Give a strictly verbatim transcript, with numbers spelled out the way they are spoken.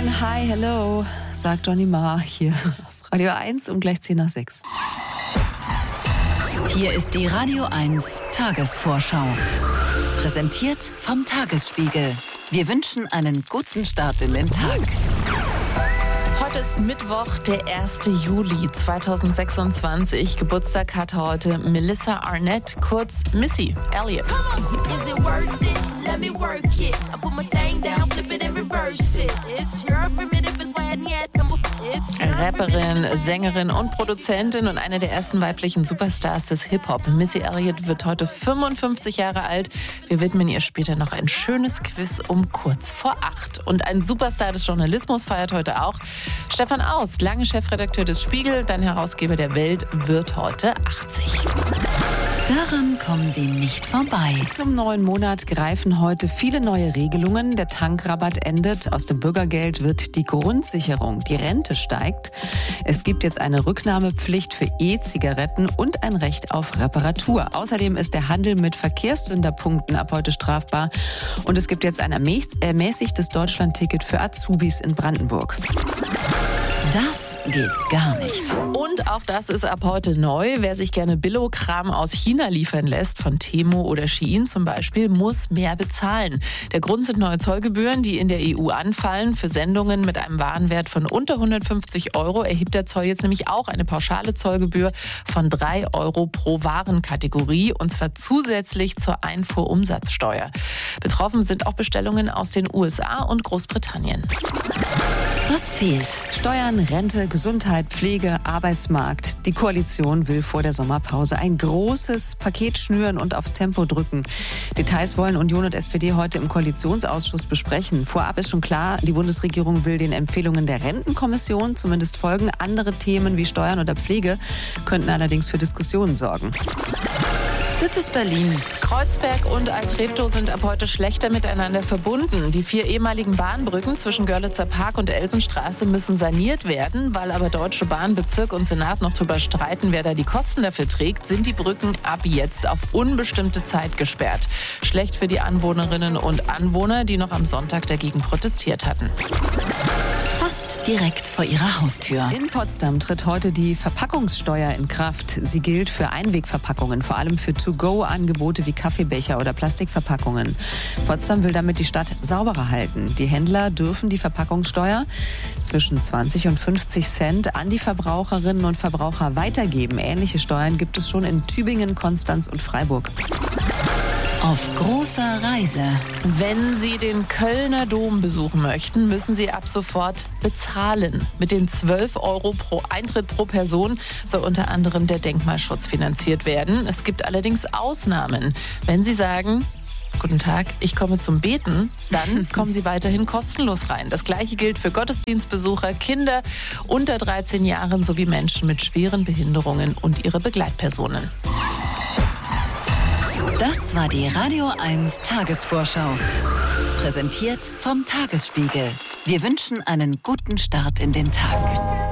neun, hi, hello, sagt Johnny Marr hier auf Radio eins um gleich zehn nach sechs. Hier ist die Radio eins Tagesvorschau. Präsentiert vom Tagesspiegel. Wir wünschen einen guten Start in den Tag. Heute ist Mittwoch, der erste Juli zweitausendsechsundzwanzig. Geburtstag hat heute Melissa Arnett, kurz Missy Elliott. Rapperin, Sängerin und Produzentin und eine der ersten weiblichen Superstars des Hip-Hop. Missy Elliott wird heute fünfundfünfzig Jahre alt. Wir widmen ihr später noch ein schönes Quiz um kurz vor acht. Und ein Superstar des Journalismus feiert heute auch. Stefan Aust, lange Chefredakteur des Spiegel, dann Herausgeber der Welt, wird heute achtzig. Daran kommen Sie nicht vorbei. Zum neuen Monat greifen heute viele neue Regelungen. Der Tankrabatt endet. Aus dem Bürgergeld wird die Grundsicherung. Die Rente steigt. Es gibt jetzt eine Rücknahmepflicht für E-Zigaretten und ein Recht auf Reparatur. Außerdem ist der Handel mit Verkehrssünderpunkten ab heute strafbar. Und es gibt jetzt ein ermäßigtes Deutschlandticket für Azubis in Brandenburg. Das geht gar nicht. Und auch das ist ab heute neu. Wer sich gerne Billo-Kram aus China liefern lässt, von Temu oder Shein zum Beispiel, muss mehr bezahlen. Der Grund sind neue Zollgebühren, die in der E U anfallen. Für Sendungen mit einem Warenwert von unter hundertfünfzig Euro erhebt der Zoll jetzt nämlich auch eine pauschale Zollgebühr von drei Euro pro Warenkategorie, und zwar zusätzlich zur Einfuhrumsatzsteuer. Betroffen sind auch Bestellungen aus den U S A und Großbritannien. Was fehlt? Steuern, Rente, Gesundheit, Pflege, Arbeitsmarkt. Die Koalition will vor der Sommerpause ein großes Paket schnüren und aufs Tempo drücken. Details wollen Union und S P D heute im Koalitionsausschuss besprechen. Vorab ist schon klar, die Bundesregierung will den Empfehlungen der Rentenkommission zumindest folgen. Andere Themen wie Steuern oder Pflege könnten allerdings für Diskussionen sorgen. Das ist Berlin. Kreuzberg und Alt-Treptow sind ab heute schlechter miteinander verbunden. Die vier ehemaligen Bahnbrücken zwischen Görlitzer Park und Elsenstraße müssen saniert werden. Weil aber Deutsche Bahn, Bezirk und Senat noch darüber streiten, wer da die Kosten dafür trägt, sind die Brücken ab jetzt auf unbestimmte Zeit gesperrt. Schlecht für die Anwohnerinnen und Anwohner, die noch am Sonntag dagegen protestiert hatten. Fast direkt vor ihrer Haustür. In Potsdam tritt heute die Verpackungssteuer in Kraft. Sie gilt für Einwegverpackungen, vor allem für To-Go-Angebote wie Kaffeebecher oder Plastikverpackungen. Potsdam will damit die Stadt sauberer halten. Die Händler dürfen die Verpackungssteuer zwischen zwanzig und fünfzig Cent an die Verbraucherinnen und Verbraucher weitergeben. Ähnliche Steuern gibt es schon in Tübingen, Konstanz und Freiburg. Auf großer Reise. Wenn Sie den Kölner Dom besuchen möchten, müssen Sie ab sofort bezahlen. Mit den zwölf Euro pro Eintritt pro Person soll unter anderem der Denkmalschutz finanziert werden. Es gibt allerdings Ausnahmen. Wenn Sie sagen: Guten Tag, ich komme zum Beten, dann kommen Sie weiterhin kostenlos rein. Das Gleiche gilt für Gottesdienstbesucher, Kinder unter dreizehn Jahren sowie Menschen mit schweren Behinderungen und ihre Begleitpersonen. Das war die Radio eins Tagesvorschau. Präsentiert vom Tagesspiegel. Wir wünschen einen guten Start in den Tag.